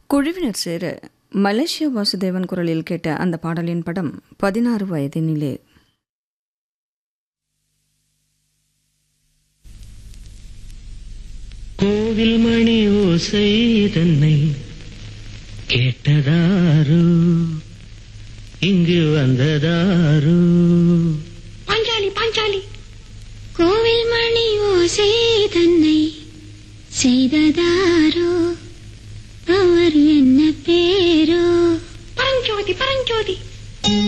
குழுவினர் சேர மலேசியா வாசுதேவன் குரலில் கேட்ட அந்த பாடலின் படம் 16 வயதினிலே. கோவில் மணி ஓசை தன்னை கேட்டதாரு, இங்கு வந்ததாரு. பாஞ்சாலி பாஞ்சாலி. கோவில் மணி ஓசை தன்னை செய்ததாரோ, அவர் என்ன பேர்